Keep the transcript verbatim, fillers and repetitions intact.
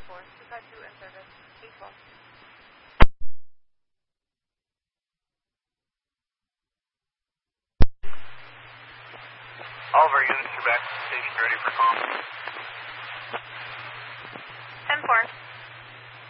four, two five two in service, eight twelve. All of our units are back to the station ready for call. ten four.